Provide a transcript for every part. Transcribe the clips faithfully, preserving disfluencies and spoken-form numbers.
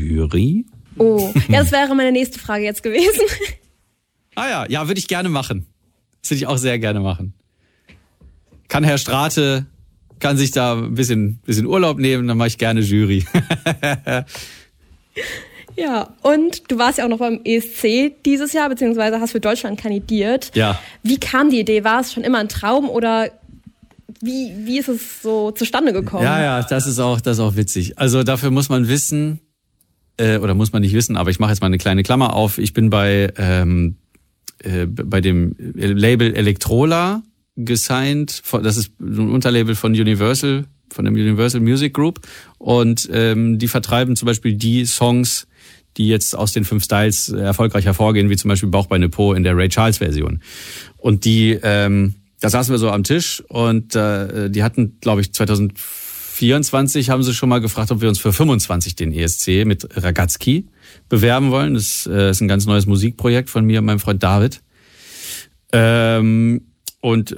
Jury? Oh, ja, das wäre meine nächste Frage jetzt gewesen. Ah ja, ja, würde ich gerne machen. Das würde ich auch sehr gerne machen. Kann Herr Strate, kann sich da ein bisschen, bisschen Urlaub nehmen, dann mache ich gerne Jury. Ja, und du warst ja auch noch beim E S C dieses Jahr, beziehungsweise hast für Deutschland kandidiert. Ja. Wie kam die Idee? War es schon immer ein Traum oder wie, wie ist es so zustande gekommen? Ja, ja, das ist auch, das ist auch witzig. Also dafür muss man wissen, äh, oder muss man nicht wissen, aber ich mache jetzt mal eine kleine Klammer auf. Ich bin bei, ähm, äh, bei dem Label Elektrola gesigned. Das ist ein Unterlabel von Universal, von dem Universal Music Group. Und ähm, die vertreiben zum Beispiel die Songs, die jetzt aus den fünf Styles erfolgreich hervorgehen, wie zum Beispiel Bauch bei Po in der Ray Charles Version. Und die, ähm, da saßen wir so am Tisch und äh, die hatten, glaube ich, zwanzig vierundzwanzig haben sie schon mal gefragt, ob wir uns für fünfundzwanzig den E S C mit Ragazzi bewerben wollen. Das äh, ist ein ganz neues Musikprojekt von mir und meinem Freund David. Ähm, und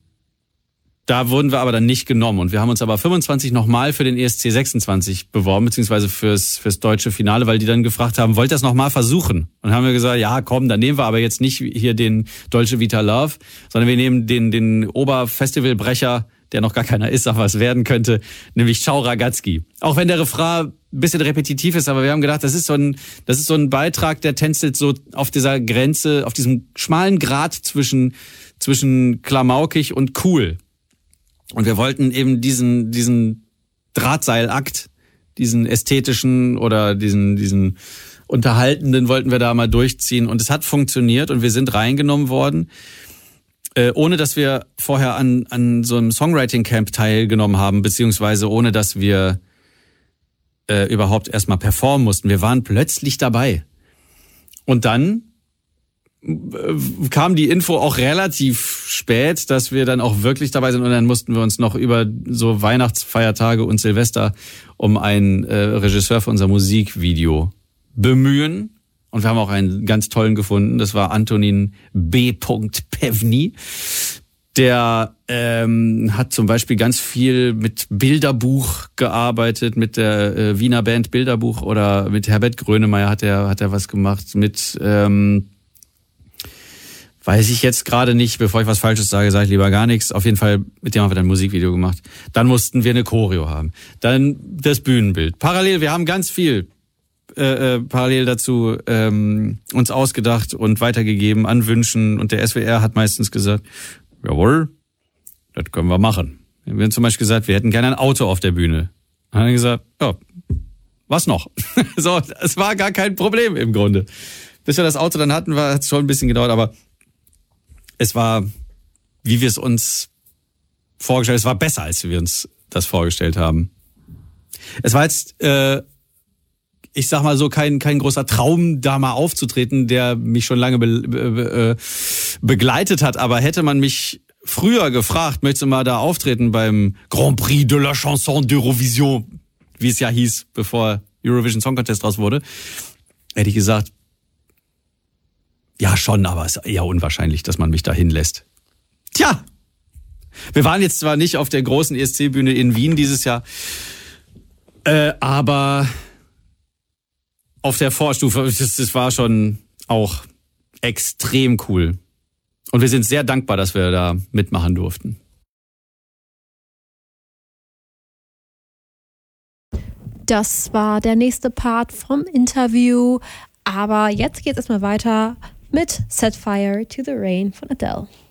da wurden wir aber dann nicht genommen. Und wir haben uns aber fünfundzwanzig nochmal für den E S C sechsundzwanzig beworben, beziehungsweise fürs, fürs deutsche Finale, weil die dann gefragt haben, wollt ihr das nochmal versuchen? Und haben wir gesagt, ja komm, dann nehmen wir aber jetzt nicht hier den Dolce Vita Love, sondern wir nehmen den, den Oberfestivalbrecher, der noch gar keiner ist, aber es werden könnte, nämlich Ciao Ragazzi. Auch wenn der Refrain ein bisschen repetitiv ist, aber wir haben gedacht, das ist so ein, das ist so ein Beitrag, der tänzelt so auf dieser Grenze, auf diesem schmalen Grat zwischen, zwischen klamaukig und cool. Und wir wollten eben diesen, diesen Drahtseilakt, diesen ästhetischen oder diesen, diesen unterhaltenden wollten wir da mal durchziehen. Und es hat funktioniert und wir sind reingenommen worden, äh, ohne dass wir vorher an, an so einem Songwriting-Camp teilgenommen haben, beziehungsweise ohne dass wir äh, überhaupt erstmal performen mussten. Wir waren plötzlich dabei. Und dann kam die Info auch relativ spät, dass wir dann auch wirklich dabei sind und dann mussten wir uns noch über so Weihnachtsfeiertage und Silvester um einen äh, Regisseur für unser Musikvideo bemühen und wir haben auch einen ganz tollen gefunden, das war Antonin B. Pevny. Der ähm, hat zum Beispiel ganz viel mit Bilderbuch gearbeitet, mit der äh, Wiener Band Bilderbuch oder mit Herbert Grönemeyer hat er hat er was gemacht, mit ähm, weiß ich jetzt gerade nicht, bevor ich was Falsches sage, sage ich lieber gar nichts. Auf jeden Fall, mit dem haben wir dann ein Musikvideo gemacht. Dann mussten wir eine Choreo haben. Dann das Bühnenbild. Parallel, wir haben ganz viel äh, äh, parallel dazu ähm, uns ausgedacht und weitergegeben an Wünschen. Und der S W R hat meistens gesagt, jawohl, das können wir machen. Wir haben zum Beispiel gesagt, wir hätten gerne ein Auto auf der Bühne. Dann haben wir gesagt, ja, was noch? So, es war gar kein Problem im Grunde. Bis wir das Auto dann hatten, hat es schon ein bisschen gedauert, aber es war, wie wir es uns vorgestellt haben, es war besser, als wir uns das vorgestellt haben. Es war jetzt, äh, ich sag mal so, kein kein großer Traum, da mal aufzutreten, der mich schon lange be, be, äh, begleitet hat. Aber hätte man mich früher gefragt, möchtest du mal da auftreten beim Grand Prix de la Chanson d'Eurovision, wie es ja hieß, bevor Eurovision Song Contest raus wurde, hätte ich gesagt, ja, schon, aber es ist eher unwahrscheinlich, dass man mich da hinlässt. Tja, wir waren jetzt zwar nicht auf der großen E S C-Bühne in Wien dieses Jahr, äh, aber auf der Vorstufe, das, das war schon auch extrem cool. Und wir sind sehr dankbar, dass wir da mitmachen durften. Das war der nächste Part vom Interview. Aber jetzt geht's erstmal weiter mit Set Fire to the Rain von Adele.